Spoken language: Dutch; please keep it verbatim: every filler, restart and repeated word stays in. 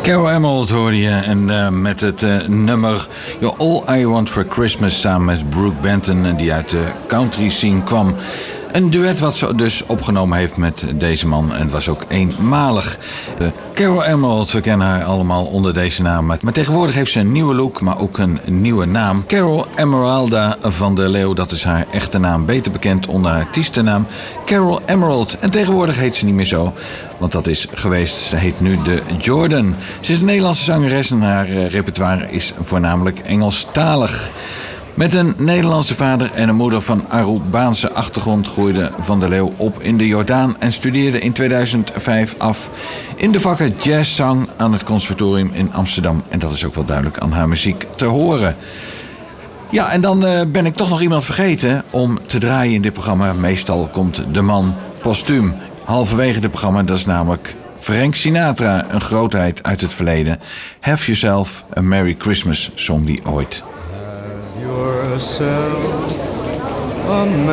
Carol Emerald hoorde je en uh, met het uh, nummer You're All I Want For Christmas samen met Brooke Benton, die uit de country scene kwam. Een duet wat ze dus opgenomen heeft met deze man en het was ook eenmalig. Uh, Carol Emerald, we kennen haar allemaal onder deze naam. Maar tegenwoordig heeft ze een nieuwe look, maar ook een nieuwe naam. Carol Emeralda van der Leeuw, dat is haar echte naam. Beter bekend onder haar artiestennaam Carol Emerald. En tegenwoordig heet ze niet meer zo, want dat is geweest. Ze heet nu de Jordan. Ze is een Nederlandse zangeres en haar uh, repertoire is voornamelijk Engelstalig. Met een Nederlandse vader en een moeder van Arubaanse achtergrond groeide Van der Leeuw op in de Jordaan en studeerde in tweeduizend vijf af in de vakken jazzzang aan het conservatorium in Amsterdam. En dat is ook wel duidelijk aan haar muziek te horen. Ja, en dan uh, ben ik toch nog iemand vergeten om te draaien in dit programma. Meestal komt de man postuum halverwege dit programma. Dat is namelijk Frank Sinatra, een grootheid uit het verleden. Have Yourself a Merry Christmas, zong die ooit. Yourself a